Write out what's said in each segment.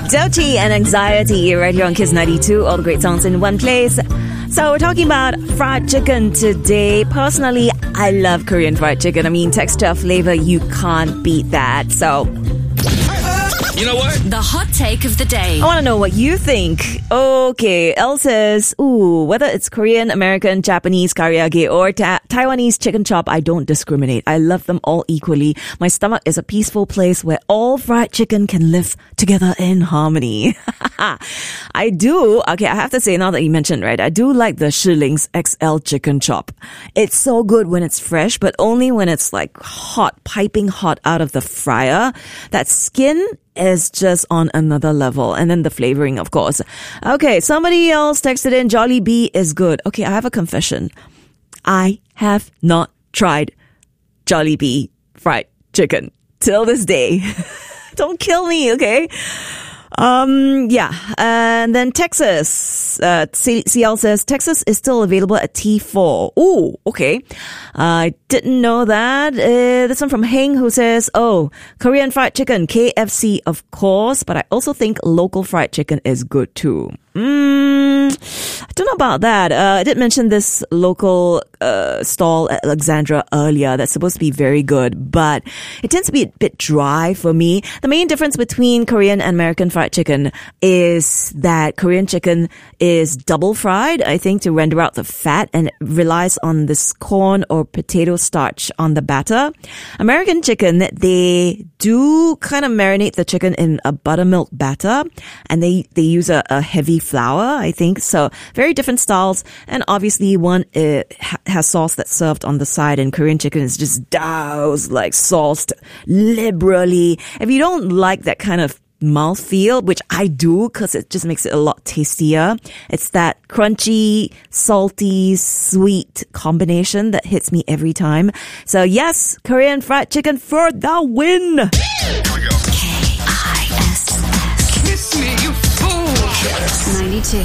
Dochi and Anxiety right here on Kiss 92. All the great songs in one place. So we're talking about fried chicken today. Personally, I love Korean fried chicken. I mean, texture, flavor, you can't beat that. So, you know what? The hot take of the day. I want to know what you think. Okay, Elle says, whether it's Korean, American, Japanese, karaage, or Taiwanese chicken chop, I don't discriminate. I love them all equally. My stomach is a peaceful place where all fried chicken can live together in harmony. I do. Okay, I have to say, now that you mentioned, right, I do like the Shiling's XL chicken chop. It's so good when it's fresh, but only when it's like hot, piping hot out of the fryer. That skin is just on another level. And then the flavoring, of course. Okay, somebody else texted in, Jollibee is good. Okay, I have a confession. I have not tried Jollibee fried chicken till this day. Don't kill me, okay? Yeah. And then Texas, CL says, Texas is still available at T4. Ooh, okay. I didn't know that. This one from Heng who says, Korean fried chicken, KFC, of course, but I also think local fried chicken is good too. I don't know about that. I did mention this local stall at Alexandra earlier that's supposed to be very good, but it tends to be a bit dry for me. The main difference between Korean and American fried chicken is that Korean chicken is double fried, I think, to render out the fat, and it relies on this corn or potato starch on the batter. American chicken, they do kind of marinate the chicken in a buttermilk batter, and they use a heavy flour, I think. So very different styles, and obviously one has sauce that's served on the side, and Korean chicken is just doused, like sauced liberally. If you don't like that kind of mouthfeel, which I do because it just makes it a lot tastier, it's that crunchy, salty, sweet combination that hits me every time. So yes, Korean fried chicken for the win. Here we go. KISS. Kiss me, you fool. 92.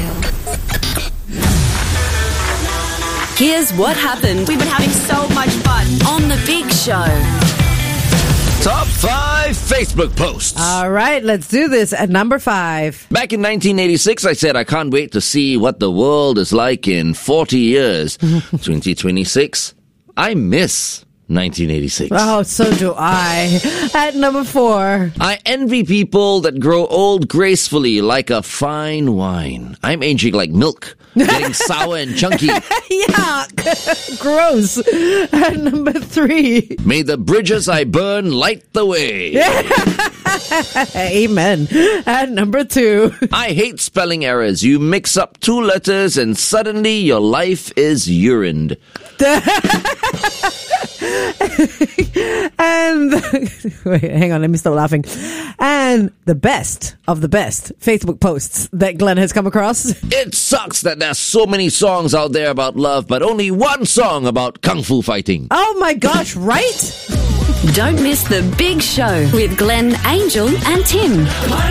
Here's what happened. We've been having so much fun on The Big Show. Top 5 Facebook posts. All right, let's do this at number 5. Back in 1986, I said I can't wait to see what the world is like in 40 years. 2026, I miss 1986. Oh, so do I. At number 4. I envy people that grow old gracefully like a fine wine. I'm aging like milk, getting sour and chunky. Yuck. Gross. At number 3. May the bridges I burn light the way. Amen. At number 2. I hate spelling errors. You mix up 2 letters and suddenly your life is urined. And wait, hang on, let me stop laughing. And the best of the best Facebook posts that Glenn has come across. It sucks that there's so many songs out there about love, but only one song about kung fu fighting. Oh my gosh, right? Don't miss The Big Show with Glenn, Angel and Tim.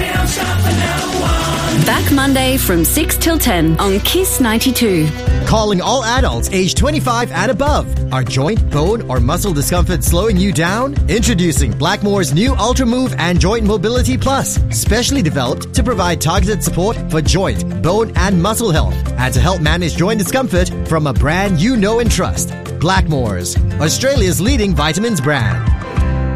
Back Monday from 6 till 10 on Kiss 92. Calling all adults age 25 and above. Are joint, bone, or muscle discomfort slowing you down? Introducing Blackmore's new Ultra Move and Joint Mobility Plus, specially developed to provide targeted support for joint, bone, and muscle health, and to help manage joint discomfort from a brand you know and trust. Blackmore's, Australia's leading vitamins brand.